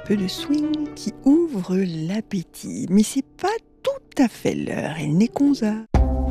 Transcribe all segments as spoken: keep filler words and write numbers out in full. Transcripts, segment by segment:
peu de swing qui ouvre l'appétit. Mais c'est pas tout à fait l'heure, elle n'est qu'onze heures.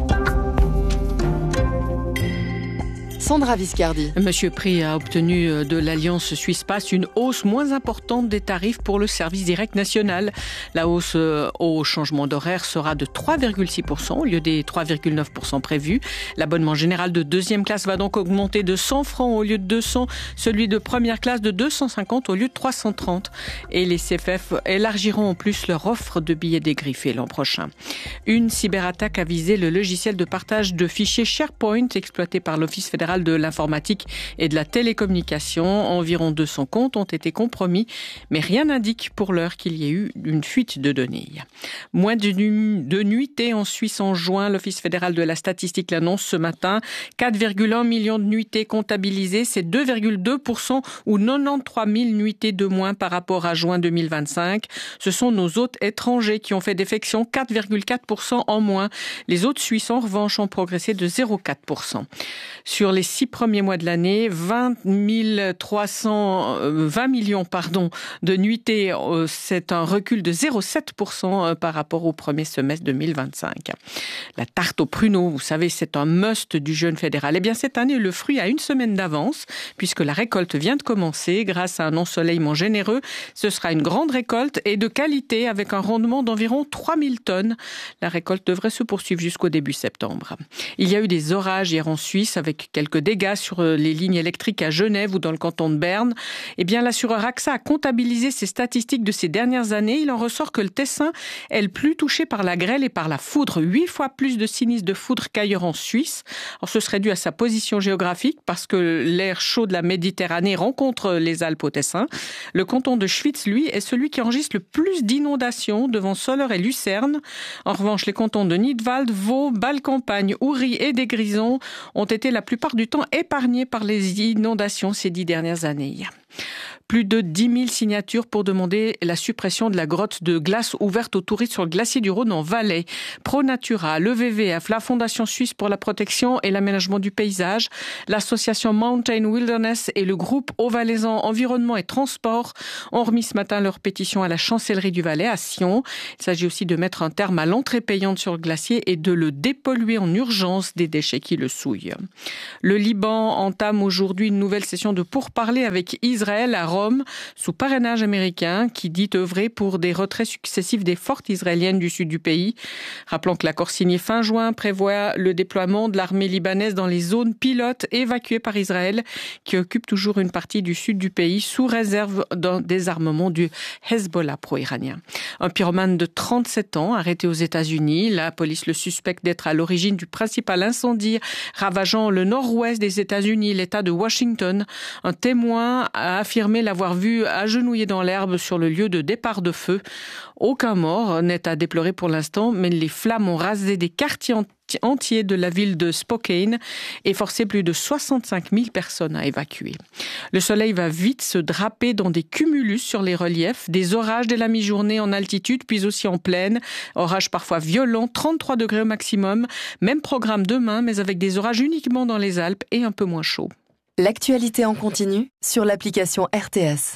Sandra Viscardi. Monsieur Prix a obtenu de l'Alliance Suisse Pass une hausse moins importante des tarifs pour le service direct national. La hausse au changement d'horaire sera de trois virgule six pour cent au lieu des trois virgule neuf pour cent prévus. L'abonnement général de deuxième classe va donc augmenter de cent francs au lieu de deux cents, celui de première classe de deux cent cinquante au lieu de trois cent trente. Et les C F F élargiront en plus leur offre de billets dégriffés l'an prochain. Une cyberattaque a visé le logiciel de partage de fichiers SharePoint exploité par l'Office fédéral de l'informatique et de la télécommunication. Environ deux cents comptes ont été compromis, mais rien n'indique pour l'heure qu'il y ait eu une fuite de données. Moins de, nu- de nuitées en Suisse en juin. L'Office fédéral de la statistique l'annonce ce matin. quatre virgule un millions de nuitées comptabilisées. C'est deux virgule deux pour cent ou quatre-vingt-treize mille nuitées de moins par rapport à juin deux mille vingt-cinq. Ce sont nos hôtes étrangers qui ont fait défection, quatre virgule quatre pour cent en moins. Les hôtes suisses, en revanche, ont progressé de zéro virgule quatre pour cent. Sur les six premiers mois de l'année, vingt mille trois cent vingt millions pardon, de nuitées, c'est un recul de zéro virgule sept pour cent par rapport au premier semestre deux mille vingt-cinq. La tarte aux pruneaux, vous savez, c'est un must du jeûne fédéral. Eh bien, cette année, le fruit a une semaine d'avance, puisque la récolte vient de commencer. Grâce à un ensoleillement généreux, ce sera une grande récolte et de qualité, avec un rendement d'environ trois mille tonnes. La récolte devrait se poursuivre jusqu'au début septembre. Il y a eu des orages hier en Suisse, avec quelques dégâts sur les lignes électriques à Genève ou dans le canton de Berne. Eh bien, l'assureur A X A a comptabilisé ses statistiques de ces dernières années. Il en ressort que le Tessin est le plus touché par la grêle et par la foudre. Huit fois plus de sinistres de foudre qu'ailleurs en Suisse. Alors, ce serait dû à sa position géographique, parce que l'air chaud de la Méditerranée rencontre les Alpes au Tessin. Le canton de Schwytz, lui, est celui qui enregistre le plus d'inondations, devant Soleure et Lucerne. En revanche, les cantons de Nidwald, Vaud, Bâle-Campagne, Oury et des Grisons ont été la plupart du temps épargnés par les inondations ces dix dernières années. Plus de dix mille signatures pour demander la suppression de la grotte de glace ouverte aux touristes sur le glacier du Rhône en Valais. ProNatura, l'E V V F, la Fondation Suisse pour la protection et l'aménagement du paysage, l'association Mountain Wilderness et le groupe Haut-Valaisan Environnement et Transport ont remis ce matin leur pétition à la chancellerie du Valais à Sion. Il s'agit aussi de mettre un terme à l'entrée payante sur le glacier et de le dépolluer en urgence des déchets qui le souillent. Le Liban entame aujourd'hui une nouvelle session de pourparlers avec Israël à Rome, sous parrainage américain, qui dit œuvrer pour des retraits successifs des forces israéliennes du sud du pays. Rappelons que l'accord signé fin juin prévoit le déploiement de l'armée libanaise dans les zones pilotes évacuées par Israël, qui occupent toujours une partie du sud du pays, sous réserve d'un désarmement du Hezbollah pro-iranien. Un pyromane de trente-sept ans, arrêté aux États-Unis. La police le suspecte d'être à l'origine du principal incendie ravageant le nord-ouest des États-Unis, l'État de Washington. Un témoin a affirmé l'avoir vu agenouillé dans l'herbe sur le lieu de départ de feu. Aucun mort n'est à déplorer pour l'instant, mais les flammes ont rasé des quartiers entiers de la ville de Spokane et forcé plus de soixante-cinq mille personnes à évacuer. Le soleil va vite se draper dans des cumulus sur les reliefs, des orages dès la mi-journée en altitude, puis aussi en plaine. Orages parfois violents, trente-trois degrés au maximum. Même programme demain, mais avec des orages uniquement dans les Alpes et un peu moins chaud. L'actualité en continu sur l'application R T S.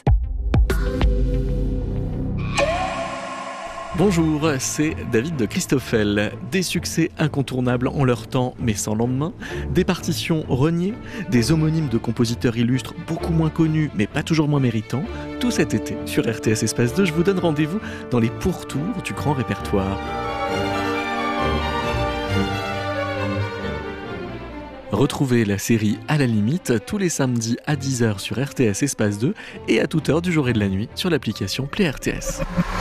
Bonjour, c'est David de Christoffel. Des succès incontournables en leur temps, mais sans lendemain. Des partitions reniées, des homonymes de compositeurs illustres beaucoup moins connus, mais pas toujours moins méritants. Tout cet été, sur R T S Espace deux, je vous donne rendez-vous dans les pourtours du grand répertoire. Retrouvez la série À la limite tous les samedis à dix heures sur R T S Espace deux et à toute heure du jour et de la nuit sur l'application Play R T S.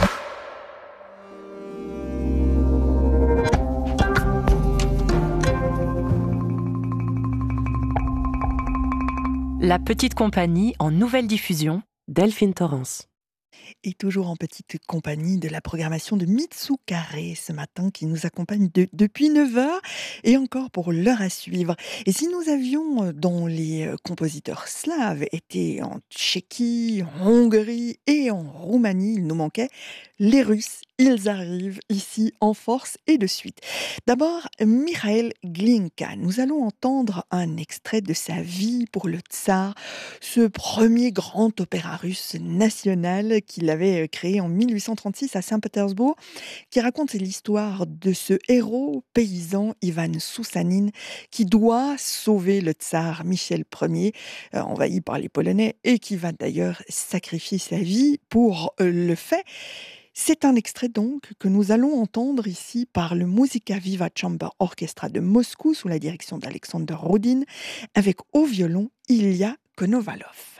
La petite compagnie en nouvelle diffusion, Delphine Torrance. Et toujours en petite compagnie de la programmation de Mitsukare ce matin qui nous accompagne de, depuis neuf heures et encore pour l'heure à suivre. Et si nous avions, dont les compositeurs slaves étaient en Tchéquie, en Hongrie et en Roumanie, il nous manquait Les Russes, ils arrivent ici en force et de suite. D'abord, Mikhail Glinka. Nous allons entendre un extrait de sa vie pour le tsar, ce premier grand opéra russe national qu'il avait créé en mille huit cent trente-six à Saint-Pétersbourg, qui raconte l'histoire de ce héros paysan Ivan Soussanine qui doit sauver le tsar Michel Ier, euh, envahi par les Polonais, et qui va d'ailleurs sacrifier sa vie pour euh, le fait. C'est un extrait donc que nous allons entendre ici par le Musica Viva Chamber Orchestra de Moscou sous la direction d'Alexander Rodin avec au violon Ilya Konovalov.